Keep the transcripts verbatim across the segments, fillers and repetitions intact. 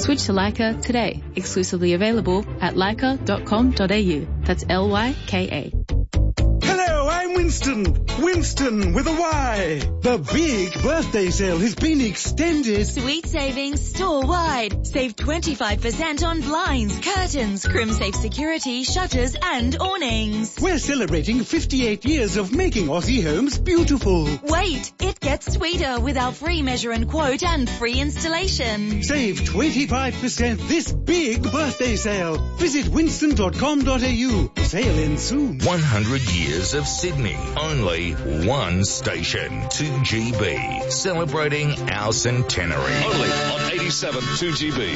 Switch to Leica today. Exclusively available at leica dot com dot a u. That's L Y K A. Hello, I'm Winston. Winston with a Y. The big birthday sale has been extended. Sweet savings store-wide. Save twenty-five percent on blinds, curtains, Crimsafe security, shutters and awnings. We're celebrating fifty-eight years of making Aussie homes beautiful. Wait, it gets sweeter with our free measure and quote and free installation. Save twenty-five percent this big birthday sale. Visit winston dot com dot a u. Sale ends soon. one hundred years of Sydney. Only one station. two G B. Celebrating our centenary. Only on eighty-seven two G B.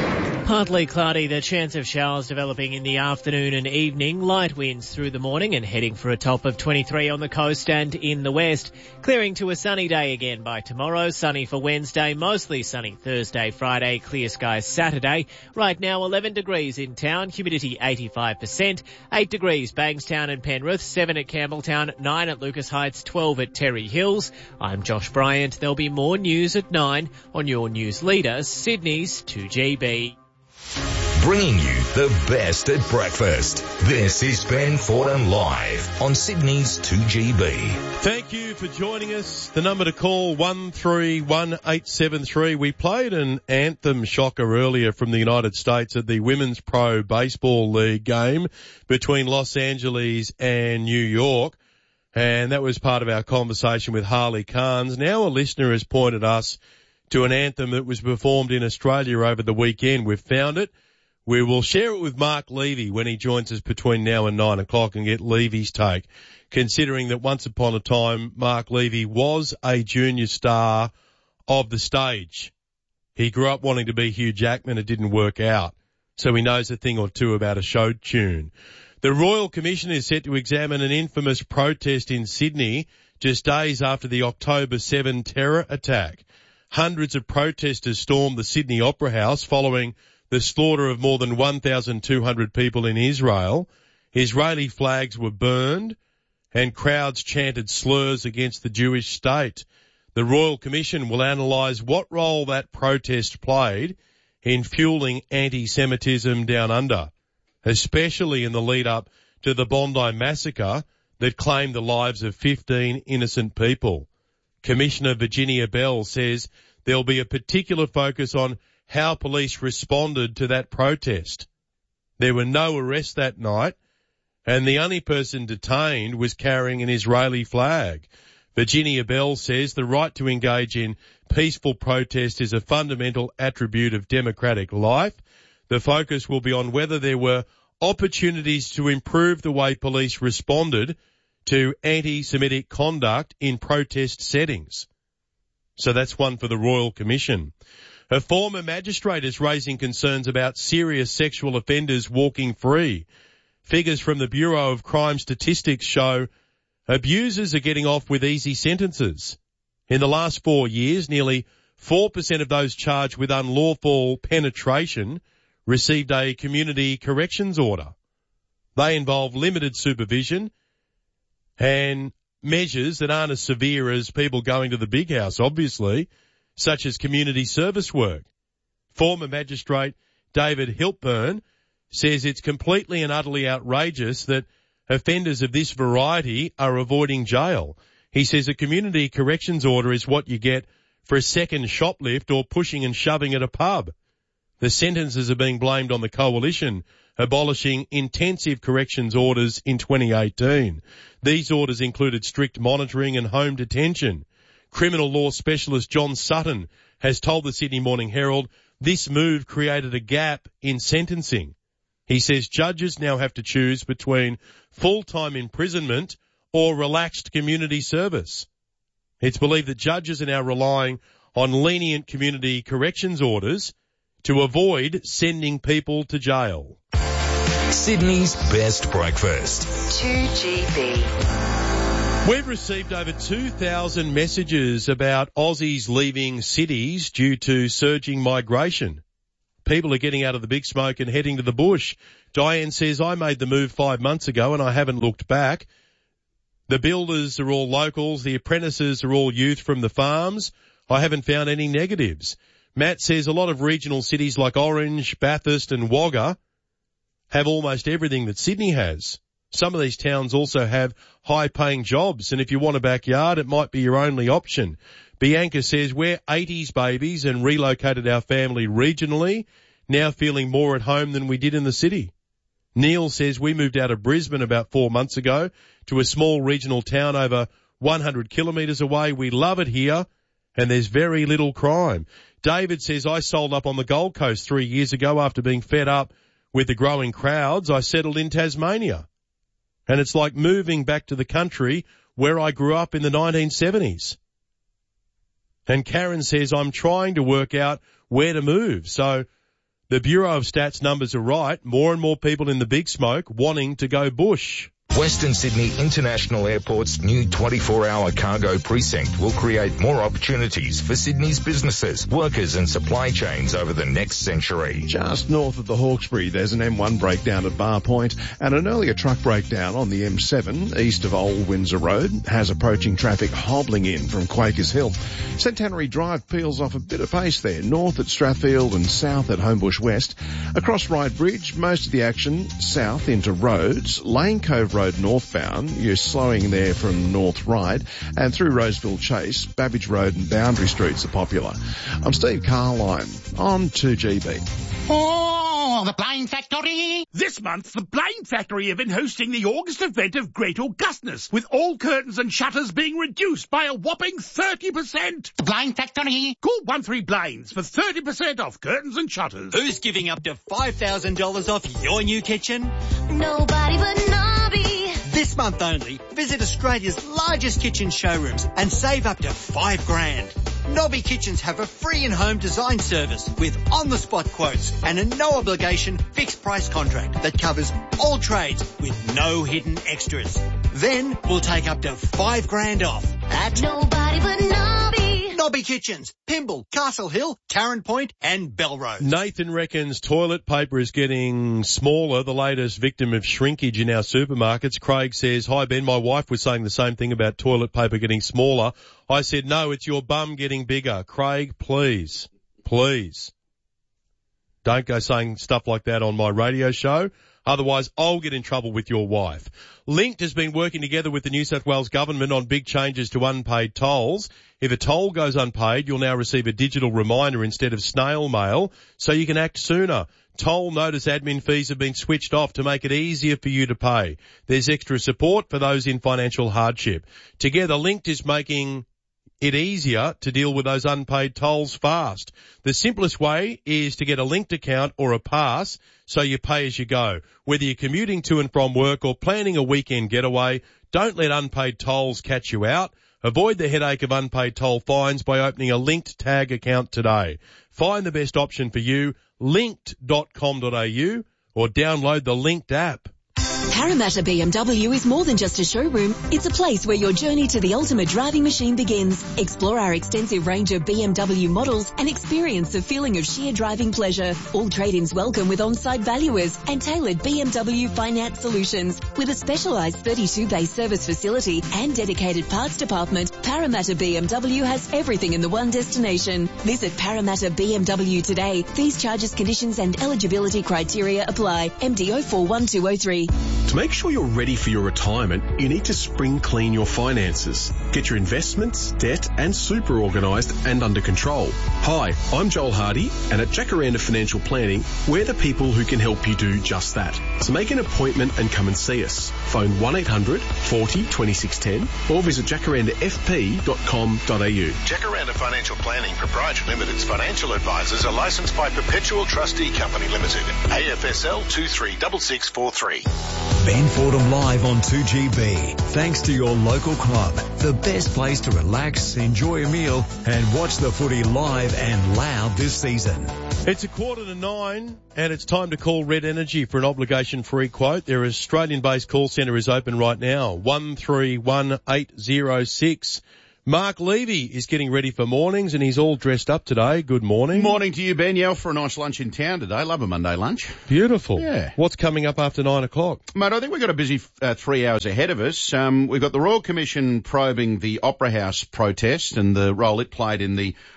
Partly cloudy, the chance of showers developing in the afternoon and evening. Light winds through the morning and heading for a top of twenty-three on the coast and in the west. Clearing to a sunny day again by tomorrow. Sunny for Wednesday, mostly sunny Thursday, Friday, clear skies Saturday. Right now eleven degrees in town, humidity eighty-five percent. eight degrees Bankstown and Penrith, seven at Campbelltown, nine at Lucas Heights, twelve at Terry Hills. I'm Josh Bryant. There'll be more news at nine on your news leader, Sydney's two G B. Bringing you the best at breakfast. This is Ben Fordham Live on Sydney's two G B. Thank you for joining us. The number to call, one three one eight seven three. We played an anthem shocker earlier from the United States at the Women's Pro Baseball League game between Los Angeles and New York. And that was part of our conversation with Harley Carnes. Now a listener has pointed us to an anthem that was performed in Australia over the weekend. We've found it. We will share it with Mark Levy when he joins us between now and nine o'clock and get Levy's take, considering that once upon a time Mark Levy was a junior star of the stage. He grew up wanting to be Hugh Jackman. It didn't work out, so he knows a thing or two about a show tune. The Royal Commission is set to examine an infamous protest in Sydney just days after the October seventh terror attack. Hundreds of protesters stormed the Sydney Opera House following the slaughter of more than one thousand two hundred people in Israel. Israeli flags were burned and crowds chanted slurs against the Jewish state. The Royal Commission will analyse what role that protest played in fueling anti-Semitism down under, especially in the lead-up to the Bondi massacre that claimed the lives of fifteen innocent people. Commissioner Virginia Bell says there'll be a particular focus on how police responded to that protest. There were no arrests that night, and the only person detained was carrying an Israeli flag. Virginia Bell says the right to engage in peaceful protest is a fundamental attribute of democratic life. The focus will be on whether there were opportunities to improve the way police responded to anti-Semitic conduct in protest settings. So that's one for the Royal Commission. A former magistrate is raising concerns about serious sexual offenders walking free. Figures from the Bureau of Crime Statistics show abusers are getting off with easy sentences. In the last four years, nearly four percent of those charged with unlawful penetration received a community corrections order. They involve limited supervision and measures that aren't as severe as people going to the big house, obviously, such as community service work. Former magistrate David Hiltburn says it's completely and utterly outrageous that offenders of this variety are avoiding jail. He says a community corrections order is what you get for a second shoplift or pushing and shoving at a pub. The sentences are being blamed on the coalition abolishing intensive corrections orders in twenty eighteen. These orders included strict monitoring and home detention. Criminal law specialist John Sutton has told the Sydney Morning Herald this move created a gap in sentencing. He says judges now have to choose between full-time imprisonment or relaxed community service. It's believed that judges are now relying on lenient community corrections orders to avoid sending people to jail. Sydney's best breakfast. two G B. We've received over two thousand messages about Aussies leaving cities due to surging migration. People are getting out of the big smoke and heading to the bush. Diane says, I made the move five months ago and I haven't looked back. The builders are all locals. The apprentices are all youth from the farms. I haven't found any negatives. Matt says a lot of regional cities like Orange, Bathurst and Wagga have almost everything that Sydney has. Some of these towns also have high-paying jobs, and if you want a backyard, it might be your only option. Bianca says, we're eighties babies and relocated our family regionally, now feeling more at home than we did in the city. Neil says, we moved out of Brisbane about four months ago to a small regional town over one hundred kilometres away. We love it here, and there's very little crime. David says, I sold up on the Gold Coast three years ago after being fed up with the growing crowds. I settled in Tasmania. And it's like moving back to the country where I grew up in the nineteen seventies. And Karen says, I'm trying to work out where to move. So the Bureau of Stats numbers are right. More and more people in the big smoke wanting to go bush. Western Sydney International Airport's new twenty-four hour cargo precinct will create more opportunities for Sydney's businesses, workers and supply chains over the next century. Just north of the Hawkesbury, there's an M one breakdown at Bar Point and an earlier truck breakdown on the M seven east of Old Windsor Road has approaching traffic hobbling in from Quakers Hill. Centenary Drive peels off a bit of pace there, north at Strathfield and south at Homebush West. Across Wright Bridge, most of the action south into Rhodes, Lane Cove Road northbound, you're slowing there from North Ryde, and through Roseville Chase, Babbage Road and Boundary Streets are popular. I'm Steve Carline on two G B. Oh, the Blind Factory! This month, the Blind Factory have been hosting the August event of Great Augustness, with all curtains and shutters being reduced by a whopping thirty percent. The Blind Factory! Call one three Blinds for thirty percent off curtains and shutters. Who's giving up to five thousand dollars off your new kitchen? Nobody but Nobby. This month only, visit Australia's largest kitchen showrooms and save up to five grand. Nobby Kitchens have a free in-home design service with on-the-spot quotes and a no-obligation fixed-price contract that covers all trades with no hidden extras. Then we'll take up to five grand off at Nobody but Nobby. Nobby Kitchens, Pymble, Castle Hill, Tarrant Point and Belrose. Nathan reckons toilet paper is getting smaller, the latest victim of shrinkage in our supermarkets. Craig says, hi Ben, my wife was saying the same thing about toilet paper getting smaller. I said, no, it's your bum getting bigger. Craig, please, please. Don't go saying stuff like that on my radio show. Otherwise, I'll get in trouble with your wife. Linked has been working together with the New South Wales government on big changes to unpaid tolls. If a toll goes unpaid, you'll now receive a digital reminder instead of snail mail, so you can act sooner. Toll notice admin fees have been switched off to make it easier for you to pay. There's extra support for those in financial hardship. Together, Linked is making it easier to deal with those unpaid tolls fast. The simplest way is to get a Linked account or a pass so you pay as you go. Whether you're commuting to and from work or planning a weekend getaway, don't let unpaid tolls catch you out. Avoid the headache of unpaid toll fines by opening a Linked Tag account today. Find the best option for you, linkt dot com dot a u, or download the Linked app. Parramatta B M W is more than just a showroom. It's a place where your journey to the ultimate driving machine begins. Explore our extensive range of B M W models and experience the feeling of sheer driving pleasure. All trade-ins welcome with on-site valuers and tailored B M W finance solutions. With a specialised thirty-two bay service facility and dedicated parts department, Parramatta B M W has everything in the one destination. Visit Parramatta B M W today. Fees, charges, conditions and eligibility criteria apply. M D O four one two oh three. To make sure you're ready for your retirement, you need to spring clean your finances. Get your investments, debt and super organised and under control. Hi, I'm Joel Hardy, and at Jacaranda Financial Planning, we're the people who can help you do just that. So make an appointment and come and see us. Phone one eight hundred forty twenty-six ten or visit jacaranda f p dot com dot a u. Jacaranda Financial Planning Proprietary Limited's financial advisors are licensed by Perpetual Trustee Company Limited, A F S L two three six six four three. Ben Fordham live on two G B. Thanks to your local club, the best place to relax, enjoy a meal and watch the footy live and loud this season. It's a quarter to nine and it's time to call Red Energy for an obligation-free quote. Their Australian-based call centre is open right now, one three one eight oh six. Mark Levy is getting ready for mornings and he's all dressed up today. Good morning. Morning to you, Ben. Yeah, for a nice lunch in town today. Love a Monday lunch. Beautiful. Yeah. What's coming up after nine o'clock? Mate, I think we've got a busy uh, three hours ahead of us. Um, we've got the Royal Commission probing the Opera House protest and the role it played in the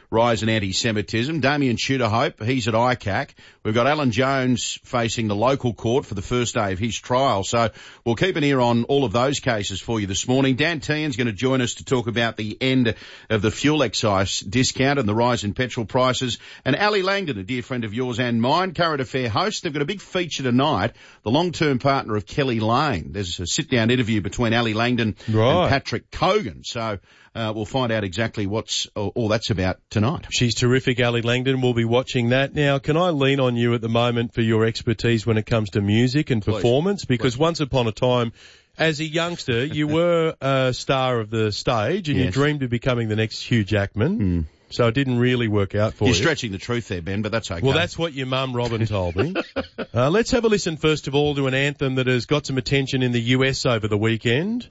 rise in anti-Semitism. Damien Shooter-Hope, he's at I C A C. We've got Alan Jones facing the local court for the first day of his trial. So we'll keep an ear on all of those cases for you this morning. Dan Tehan's going to join us to talk about the end of the fuel excise discount and the rise in petrol prices. And Ali Langdon, a dear friend of yours and mine, current affair host. They've got a big feature tonight, the long-term partner of Kelly Lane. There's a sit-down interview between Ali Langdon right. and Patrick Cogan. So uh, we'll find out exactly what's all, all that's about tonight. She's terrific, Ali Langdon. We'll be watching that. Now, can I lean on you at the moment for your expertise when it comes to music and Please. performance? Because Please. once upon a time, as a youngster, you were a star of the stage and Yes. you dreamed of becoming the next Hugh Jackman. Mm. So it didn't really work out for You're you. stretching the truth there, Ben, but that's okay. Well, that's what your mum, Robin, told me. uh, let's have a listen, first of all, to an anthem that has got some attention in the U S over the weekend.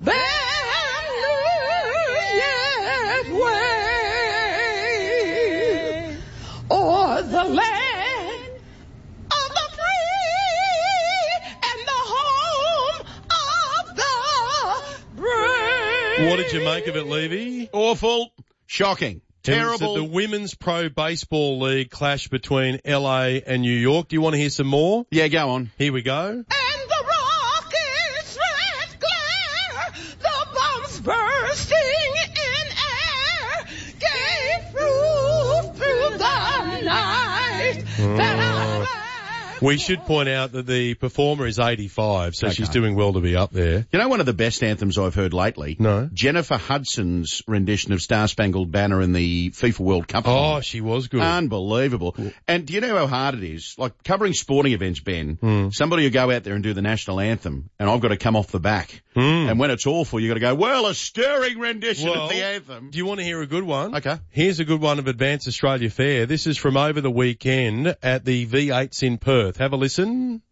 Or the land of the free and the home of the brave. What did you make of it, Levy? Awful. Shocking. Terrible. The Women's Pro Baseball League clash between L A and New York. Do you want to hear some more? Yeah, go on. Here we go. And the rocket's red glare, the bombs bursting in air, gave proof through the night that I We should point out that the performer is eighty-five, so Okay. she's doing well to be up there. You know one of the best anthems I've heard lately? No. Jennifer Hudson's rendition of Star Spangled Banner in the FIFA World Cup. Oh, she was good. Unbelievable. And do you know how hard it is? Like covering sporting events, Ben, Mm. somebody will go out there and do the national anthem, and I've got to come off the back. Mm. And when it's awful, you've got to go, well, a stirring rendition Well, of the anthem. Do you want to hear a good one? Okay. Here's a good one of Advance Australia Fair. This is from over the weekend at the V eights in Perth. Have a listen.